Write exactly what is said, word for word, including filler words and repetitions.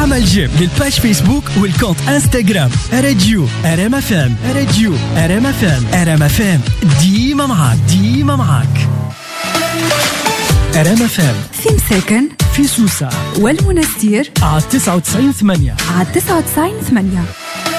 اعمل جيم للباج فيسبوك والكونت انستغرام راديو ار ام اف ام. راديو ار ام اف ام. ار ام اف ام ديما معاك ديما معاك. ار ام اف ام في مساكن في سوسة والمنستير على تسعة وتسعين ثمانية على تسعة وتسعين ثمانية.